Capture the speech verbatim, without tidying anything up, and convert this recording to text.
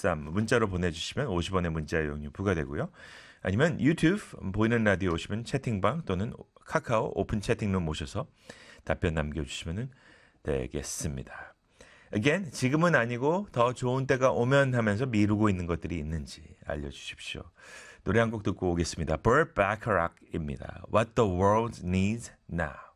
일팔삼 문자로 보내주시면 오십 원의 문자 이용료 부과되고요. 아니면 유튜브 보이는 라디오 오시면 채팅방 또는 카카오 오픈 채팅룸 오셔서 답변 남겨주시면 되겠습니다. Again, 지금은 아니고 더 좋은 때가 오면 하면서 미루고 있는 것들이 있는지 알려주십시오. 노래 한 곡 듣고 오겠습니다. Burt Bacharach입니다. What the world needs now.